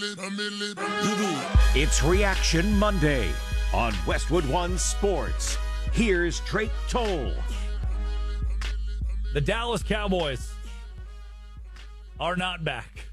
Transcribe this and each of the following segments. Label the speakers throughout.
Speaker 1: It's Reaction Monday on Westwood One Sports. Here's Drake Toll.
Speaker 2: The Dallas Cowboys are not back.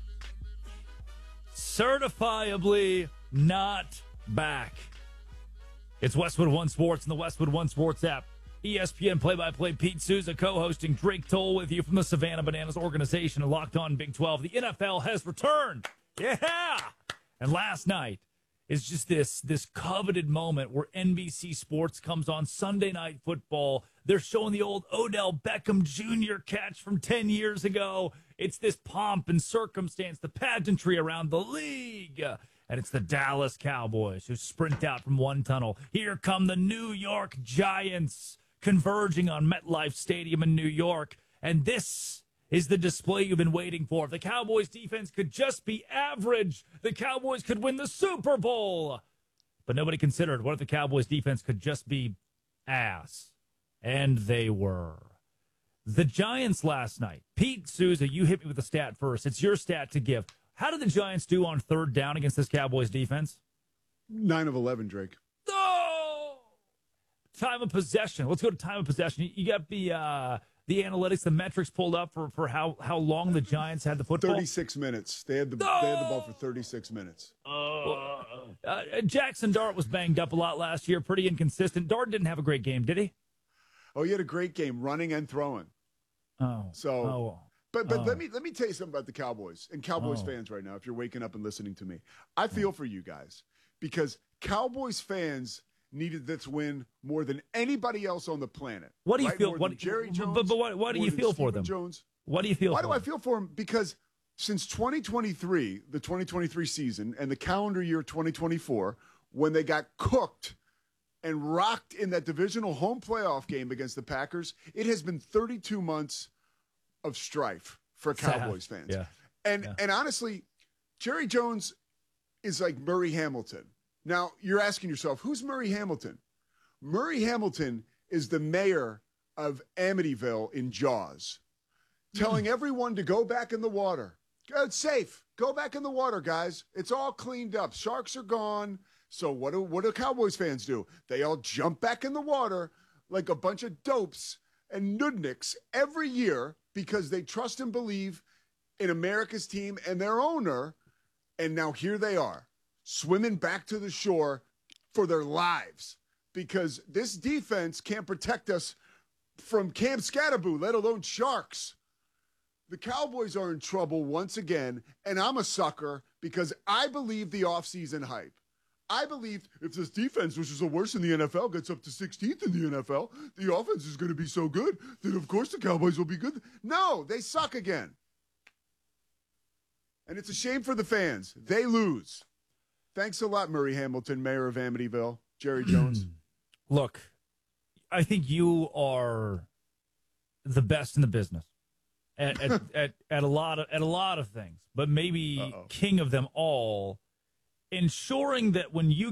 Speaker 2: Certifiably not back. It's Westwood One Sports and the Westwood One Sports app. ESPN play-by-play Pete Souza co-hosting Drake Toll with you from the Savannah Bananas organization and Locked On Big 12. The NFL has returned. Yeah! And last night is just this coveted moment where NBC Sports comes on Sunday Night Football. They're showing the old Odell Beckham Jr. catch from 10 years ago. It's this pomp and circumstance, the pageantry around the league. And it's the Dallas Cowboys who sprint out from one tunnel. Here come the New York Giants converging on MetLife Stadium in New York. And this is the display you've been waiting for. If the Cowboys defense could just be average, the Cowboys could win the Super Bowl. But nobody considered, what if the Cowboys defense could just be ass? And they were. The Giants last night. Pete Souza, you hit me with the stat first. It's your stat to give. How did the Giants do on third down against this Cowboys defense?
Speaker 3: 9 of 11, Drake.
Speaker 2: Oh! Time of possession. Let's go to time of possession. You got the analytics, the metrics pulled up for how long the Giants had the football?
Speaker 3: 36 minutes. They had the ball for 36 minutes.
Speaker 2: Jackson Dart was banged up a lot last year, pretty inconsistent. Dart didn't have a great game, did he?
Speaker 3: Oh, he had a great game, running and throwing. But let me tell you something about the Cowboys and Cowboys fans right now, if you're waking up and listening to me. I feel for you guys because Cowboys fans needed this win more than anybody else on the planet.
Speaker 2: What do you
Speaker 3: right?
Speaker 2: feel?
Speaker 3: More
Speaker 2: What,
Speaker 3: than Jerry Jones,
Speaker 2: but why do you feel for them?
Speaker 3: Jones.
Speaker 2: What do you feel
Speaker 3: Why
Speaker 2: for
Speaker 3: do I
Speaker 2: them?
Speaker 3: feel for them? Because since 2023, the 2023 season, and the calendar year 2024, when they got cooked and rocked in that divisional home playoff game against the Packers, it has been 32 months of strife for Cowboys fans.
Speaker 2: Yeah.
Speaker 3: And honestly, Jerry Jones is like Murray Hamilton. Now, you're asking yourself, who's Murray Hamilton? Murray Hamilton is the mayor of Amityville in Jaws, telling everyone to go back in the water. It's safe. Go back in the water, guys. It's all cleaned up. Sharks are gone. So what do Cowboys fans do? They all jump back in the water like a bunch of dopes and nudniks every year because they trust and believe in America's team and their owner. And now here they are, swimming back to the shore for their lives because this defense can't protect us from Cam Scatterboo, let alone sharks. The Cowboys are in trouble once again, and I'm a sucker because I believe the offseason hype. I believe if this defense, which is the worst in the NFL, gets up to 16th in the NFL, the offense is going to be so good that, of course, the Cowboys will be good. No, they suck again. And it's a shame for the fans. They lose. Thanks a lot, Murray Hamilton, mayor of Amityville, Jerry Jones.
Speaker 2: Look, I think you are the best in the business at a lot of things, but maybe king of them all, ensuring that when you